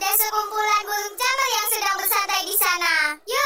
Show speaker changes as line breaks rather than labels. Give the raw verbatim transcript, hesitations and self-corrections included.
ada sekumpulan burung camar yang sedang bersantai di sana. Yuk